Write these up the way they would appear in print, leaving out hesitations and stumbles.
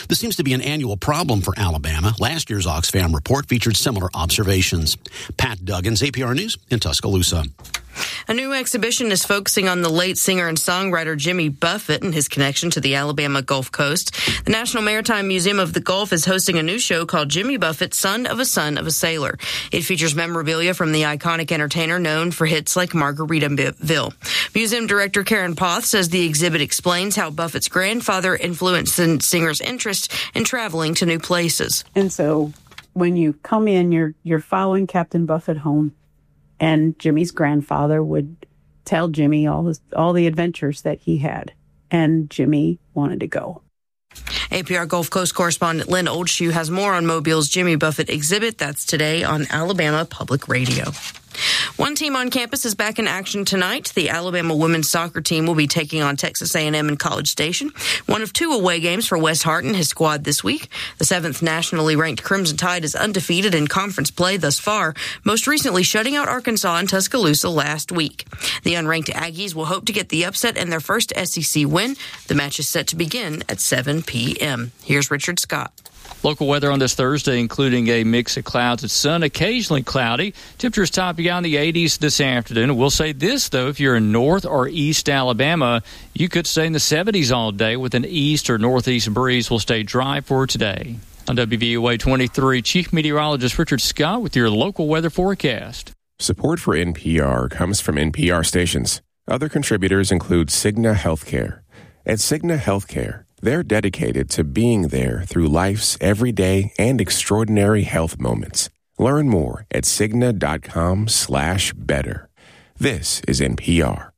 This seems to be an annual problem for Alabama. Last year's Oxfam report featured similar observations. Pat Duggins, APR News in Tuscaloosa. A new exhibition is focusing on the late singer and songwriter Jimmy Buffett and his connection to the Alabama Gulf Coast. The National Maritime Museum of the Gulf is hosting a new show called Jimmy Buffett, Son of a Sailor. It features memorabilia from the iconic entertainer known for hits like Margaritaville. Museum director Karen Poth says the exhibit explains how Buffett's grandfather influenced the singer's interest in traveling to new places. And so when you come in, you're following Captain Buffett home. And Jimmy's grandfather would tell Jimmy all the adventures that he had. And Jimmy wanted to go. APR Gulf Coast correspondent Lynn Oldshoe has more on Mobile's Jimmy Buffett exhibit. That's today on Alabama Public Radio. One team on campus is back in action tonight. The Alabama women's soccer team will be taking on Texas A&M in College Station. One of two away games for Wes Hart and his squad this week. The 7th nationally ranked Crimson Tide is undefeated in conference play thus far, most recently shutting out Arkansas and Tuscaloosa last week. The unranked Aggies will hope to get the upset and their first SEC win. The match is set to begin at 7 p.m. Here's Richard Scott. Local weather on this Thursday, including a mix of clouds and sun, occasionally cloudy. Temperatures topping out in the 80s this afternoon. We'll say this, though, if you're in North or East Alabama, you could stay in the 70s all day with an east or northeast breeze. Will stay dry for today. On WVOA 23, Chief Meteorologist Richard Scott with your local weather forecast. Support for NPR comes from NPR stations. Other contributors include Cigna Healthcare. At Cigna Healthcare, they're dedicated to being there through life's everyday and extraordinary health moments. Learn more at Cigna.com/better. This is NPR.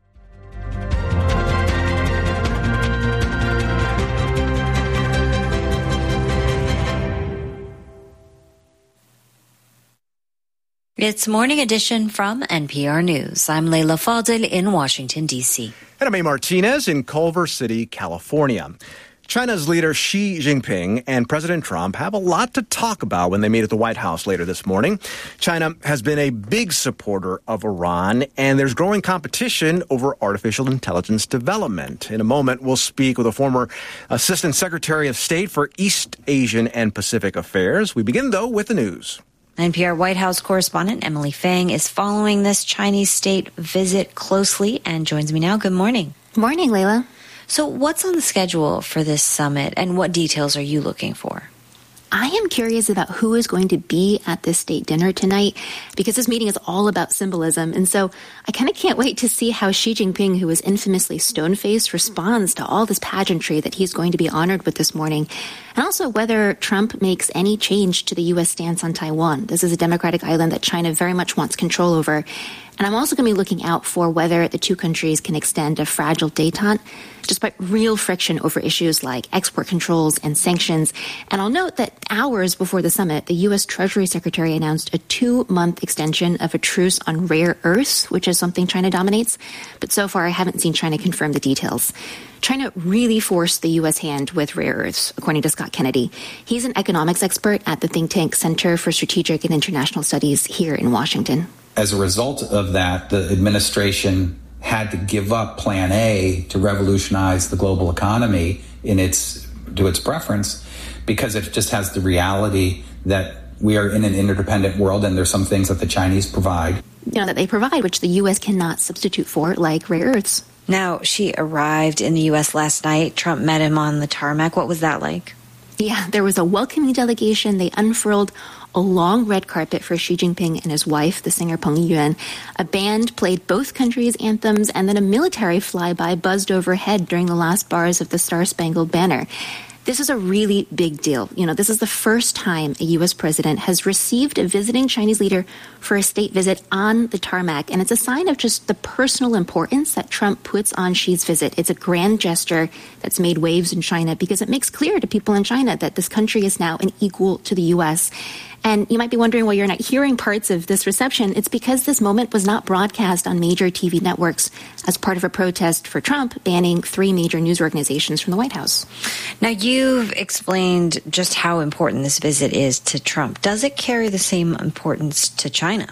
It's Morning Edition from NPR News. I'm Leila Fadel in Washington, D.C. And I'm A. Martinez in Culver City, California. China's leader Xi Jinping and President Trump have a lot to talk about when they meet at the White House later this morning. China has been a big supporter of Iran, and there's growing competition over artificial intelligence development. In a moment, we'll speak with a former Assistant Secretary of State for East Asian and Pacific Affairs. We begin, though, with the news. NPR White House correspondent Emily Fang is following this Chinese state visit closely and joins me now. Good morning. Morning, Leila. So what's on the schedule for this summit and what details are you looking for? I am curious about who is going to be at this state dinner tonight because this meeting is all about symbolism. And so I kind of can't wait to see how Xi Jinping, who is infamously stone-faced, responds to all this pageantry that he's going to be honored with this morning. And also whether Trump makes any change to the U.S. stance on Taiwan. This is a democratic island that China very much wants control over. And I'm also going to be looking out for whether the two countries can extend a fragile détente despite real friction over issues like export controls and sanctions. And I'll note that hours before the summit, the U.S. Treasury Secretary announced a 2-month extension of a truce on rare earths, which is something China dominates. But so far, I haven't seen China confirm the details. China really forced the U.S. hand with rare earths, according to Scott Kennedy. He's an economics expert at the think tank Center for Strategic and International Studies here in Washington. As a result of that, the administration had to give up Plan A to revolutionize the global economy to its preference, because it just has the reality that we are in an interdependent world and there's some things that the Chinese provide. That they provide, which the U.S. cannot substitute for, like rare earths. Now, Xi arrived in the U.S. last night. Trump met him on the tarmac. What was that like? Yeah, there was a welcoming delegation. They unfurled a long red carpet for Xi Jinping and his wife, the singer Peng Yuan. A band played both countries' anthems, and then a military flyby buzzed overhead during the last bars of the Star-Spangled Banner. This is a really big deal. This is the first time a U.S. president has received a visiting Chinese leader for a state visit on the tarmac. And it's a sign of just the personal importance that Trump puts on Xi's visit. It's a grand gesture that's made waves in China because it makes clear to people in China that this country is now an equal to the U.S. And you might be wondering why you're not hearing parts of this reception. It's because this moment was not broadcast on major TV networks as part of a protest for Trump banning 3 major news organizations from the White House. Now, you've explained just how important this visit is to Trump. Does it carry the same importance to China?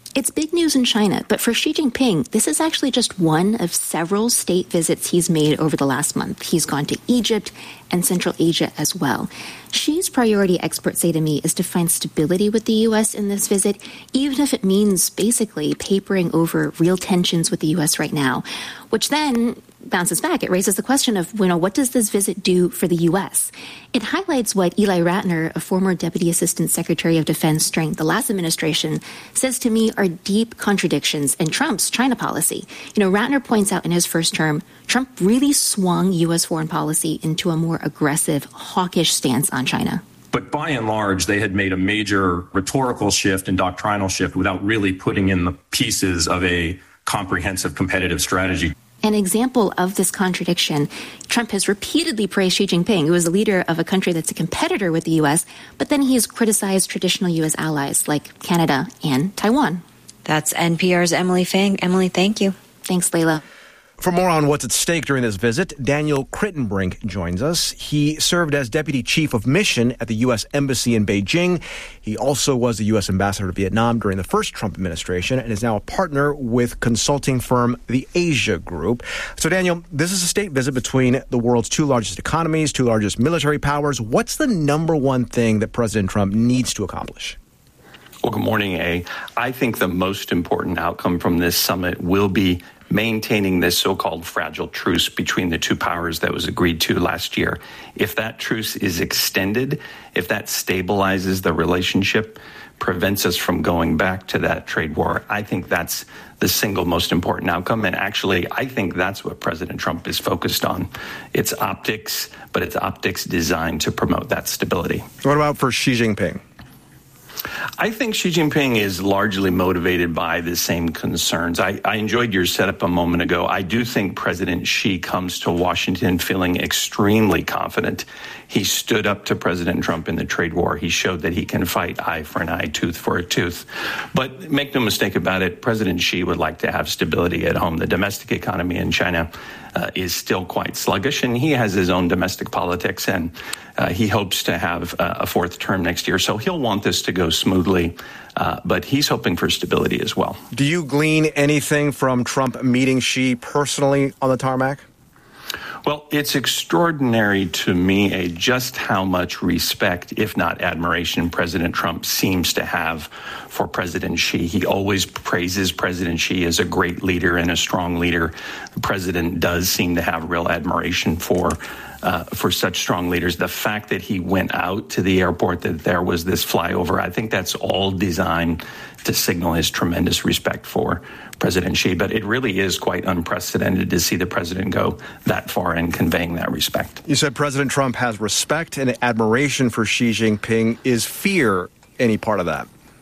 It's big news in China, but for Xi Jinping, this is actually just one of several state visits he's made over the last month. He's gone to Egypt and Central Asia as well. Xi's priority, experts say to me, is to find stability with the U.S. in this visit, even if it means basically papering over real tensions with the U.S. right now, which then bounces back. It raises the question of, what does this visit do for the U.S.? It highlights what Eli Ratner, a former Deputy Assistant Secretary of Defense during the last administration, says to me are deep contradictions in Trump's China policy. Ratner points out in his first term, Trump really swung U.S. foreign policy into a more aggressive, hawkish stance on China. But by and large, they had made a major rhetorical shift and doctrinal shift without really putting in the pieces of a comprehensive competitive strategy. An example of this contradiction, Trump has repeatedly praised Xi Jinping, who is the leader of a country that's a competitor with the U.S., but then he has criticized traditional U.S. allies like Canada and Taiwan. That's NPR's Emily Feng. Emily, thank you. Thanks, Layla. For more on what's at stake during this visit, Daniel Crittenbrink joins us. He served as Deputy Chief of Mission at the U.S. Embassy in Beijing. He also was the U.S. Ambassador to Vietnam during the first Trump administration and is now a partner with consulting firm The Asia Group. So, Daniel, this is a state visit between the world's two largest economies, two largest military powers. What's the number one thing that President Trump needs to accomplish? Well, good morning, A. I think the most important outcome from this summit will be maintaining this so-called fragile truce between the two powers that was agreed to last year. If that truce is extended, if that stabilizes the relationship, prevents us from going back to that trade war, I think that's the single most important outcome. And actually, I think that's what President Trump is focused on. It's optics, but it's optics designed to promote that stability. What about for Xi Jinping? I think Xi Jinping is largely motivated by the same concerns. I enjoyed your setup a moment ago. I do think President Xi comes to Washington feeling extremely confident. He stood up to President Trump in the trade war. He showed that he can fight eye for an eye, tooth for a tooth. But make no mistake about it, President Xi would like to have stability at home. The domestic economy in China is still quite sluggish, and he has his own domestic politics, and he hopes to have a fourth term next year. So he'll want this to go smoothly, but he's hoping for stability as well. Do you glean anything from Trump meeting Xi personally on the tarmac? Well, it's extraordinary to me just how much respect, if not admiration, President Trump seems to have for President Xi. He always praises President Xi as a great leader and a strong leader. The president does seem to have real admiration for such strong leaders. The fact that he went out to the airport, that there was this flyover, I think that's all designed to signal his tremendous respect for President Xi. But it really is quite unprecedented to see the president go that far in conveying that respect. You said President Trump has respect and admiration for Xi Jinping. Is fear any part of that?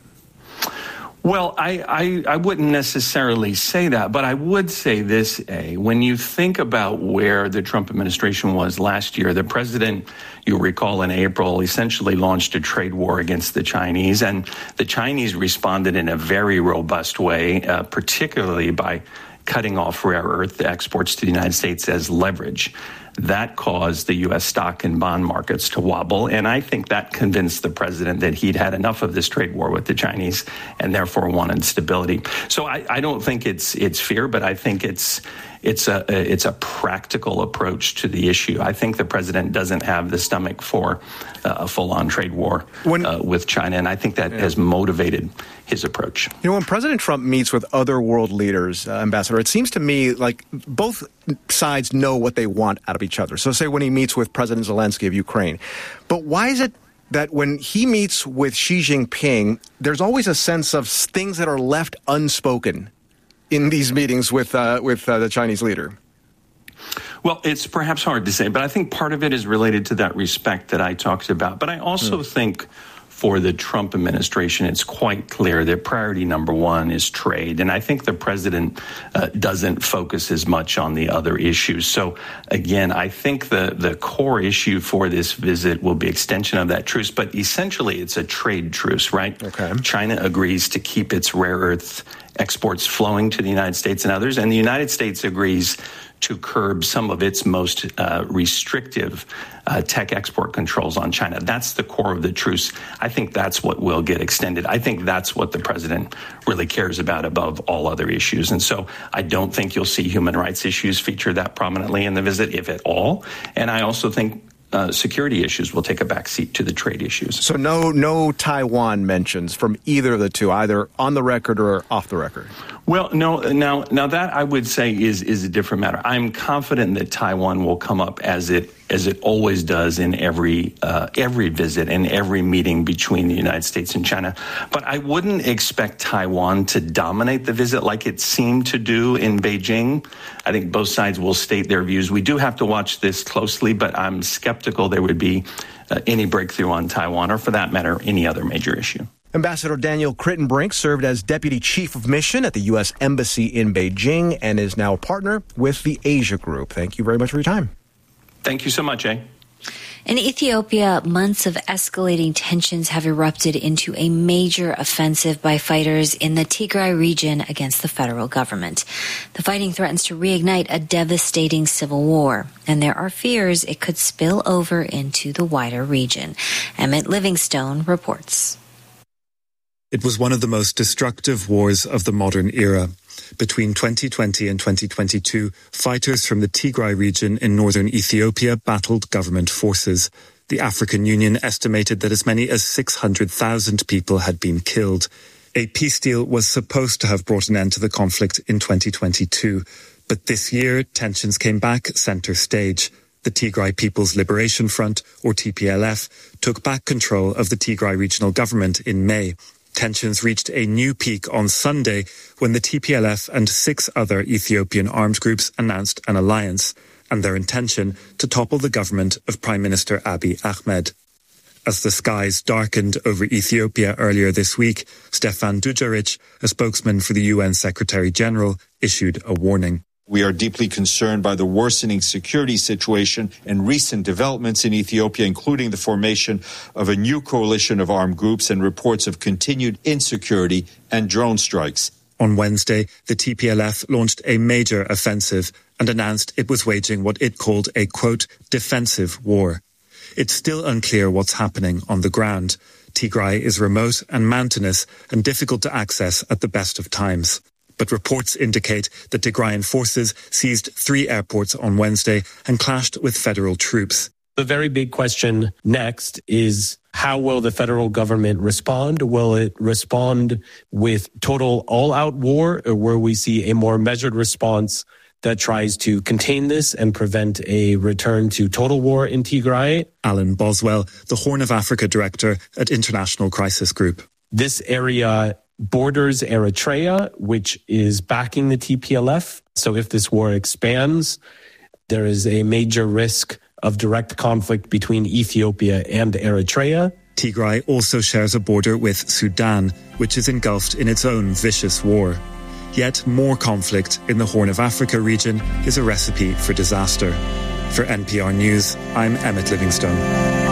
Well, I wouldn't necessarily say that, but I would say this, A. When you think about where the Trump administration was last year, the president, you'll recall in April, essentially launched a trade war against the Chinese, and the Chinese responded in a very robust way, particularly by cutting off rare earth exports to the United States as leverage. That caused the U.S. stock and bond markets to wobble, and I think that convinced the president that he'd had enough of this trade war with the Chinese and therefore wanted stability. So I don't think it's fear, but I think it's a practical approach to the issue. I think the president doesn't have the stomach for a full-on trade war with China, and I think that has motivated his approach. When President Trump meets with other world leaders, Ambassador, it seems to me like both sides know what they want out of each other. So say when he meets with President Zelensky of Ukraine. But why is it that when he meets with Xi Jinping, there's always a sense of things that are left unspoken in these meetings with the Chinese leader? Well, it's perhaps hard to say, but I think part of it is related to that respect that I talked about. But I also think for the Trump administration, it's quite clear that priority number one is trade. And I think the president doesn't focus as much on the other issues. So, again, I think the core issue for this visit will be extension of that truce. But essentially, it's a trade truce, right? Okay. China agrees to keep its rare earth exports flowing to the United States and others. And the United States agrees to curb some of its most restrictive tech export controls on China. That's the core of the truce. I think that's what will get extended. I think that's what the president really cares about above all other issues. And so I don't think you'll see human rights issues feature that prominently in the visit, if at all. And I also think security issues will take a backseat to the trade issues. So no Taiwan mentions from either of the two, either on the record or off the record? Well, no. Now that I would say is a different matter. I'm confident that Taiwan will come up as it always does in every visit and every meeting between the United States and China. But I wouldn't expect Taiwan to dominate the visit like it seemed to do in Beijing. I think both sides will state their views. We do have to watch this closely, but I'm skeptical there would be any breakthrough on Taiwan, or for that matter, any other major issue. Ambassador Daniel Crittenbrink served as Deputy Chief of Mission at the U.S. Embassy in Beijing and is now a partner with the Asia Group. Thank you very much for your time. Thank you so much, eh? In Ethiopia, months of escalating tensions have erupted into a major offensive by fighters in the Tigray region against the federal government. The fighting threatens to reignite a devastating civil war, and there are fears it could spill over into the wider region. Emmett Livingstone reports. It was one of the most destructive wars of the modern era. Between 2020 and 2022, fighters from the Tigray region in northern Ethiopia battled government forces. The African Union estimated that as many as 600,000 people had been killed. A peace deal was supposed to have brought an end to the conflict in 2022. But this year, tensions came back center stage. The Tigray People's Liberation Front, or TPLF, took back control of the Tigray regional government in May. Tensions reached a new peak on Sunday when the TPLF and 6 other Ethiopian armed groups announced an alliance and their intention to topple the government of Prime Minister Abiy Ahmed. As the skies darkened over Ethiopia earlier this week, Stefan Dujarric, a spokesman for the UN Secretary-General, issued a warning. We are deeply concerned by the worsening security situation and recent developments in Ethiopia, including the formation of a new coalition of armed groups and reports of continued insecurity and drone strikes. On Wednesday, the TPLF launched a major offensive and announced it was waging what it called a, quote, defensive war. It's still unclear what's happening on the ground. Tigray is remote and mountainous and difficult to access at the best of times. But reports indicate that Tigrayan forces seized 3 airports on Wednesday and clashed with federal troops. The very big question next is, how will the federal government respond? Will it respond with total all-out war, or will we see a more measured response that tries to contain this and prevent a return to total war in Tigray? Alan Boswell, the Horn of Africa director at International Crisis Group. This area borders Eritrea, which is backing the TPLF. So if this war expands, there is a major risk of direct conflict between Ethiopia and Eritrea. Tigray also shares a border with Sudan, which is engulfed in its own vicious war. Yet more conflict in the Horn of Africa region is a recipe for disaster. For NPR News, I'm Emmett Livingstone.